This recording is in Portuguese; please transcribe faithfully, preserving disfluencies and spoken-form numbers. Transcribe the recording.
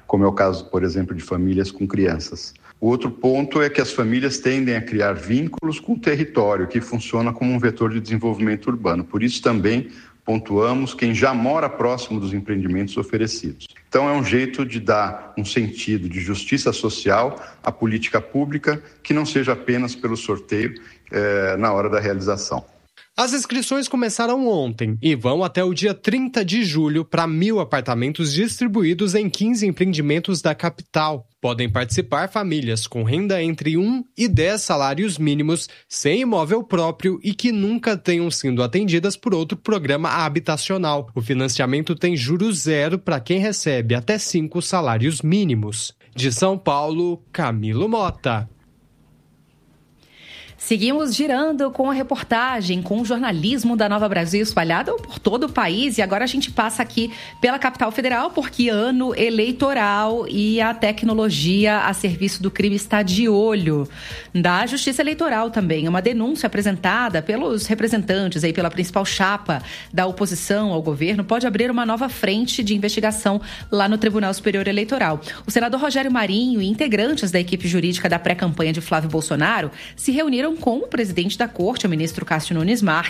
como é o caso, por exemplo, de famílias com crianças. O outro ponto é que as famílias tendem a criar vínculos com o território, que funciona como um vetor de desenvolvimento urbano. Por isso também pontuamos quem já mora próximo dos empreendimentos oferecidos. Então é um jeito de dar um sentido de justiça social à política pública que não seja apenas pelo sorteio eh, na hora da realização. As inscrições começaram ontem e vão até o dia trinta de julho para mil apartamentos distribuídos em quinze empreendimentos da capital. Podem participar famílias com renda entre um e dez salários mínimos, sem imóvel próprio e que nunca tenham sido atendidas por outro programa habitacional. O financiamento tem juros zero para quem recebe até cinco salários mínimos. De São Paulo, Camilo Mota. Seguimos girando com a reportagem, com o jornalismo da Nova Brasil espalhado por todo o país. E agora a gente passa aqui pela capital federal, porque ano eleitoral e a tecnologia a serviço do crime está de olho da Justiça Eleitoral também. Uma denúncia apresentada pelos representantes, aí pela principal chapa da oposição ao governo, pode abrir uma nova frente de investigação lá no Tribunal Superior Eleitoral. O senador Rogério Marinho e integrantes da equipe jurídica da pré-campanha de Flávio Bolsonaro se reuniram com o presidente da corte, o ministro Cássio Nunes Marques,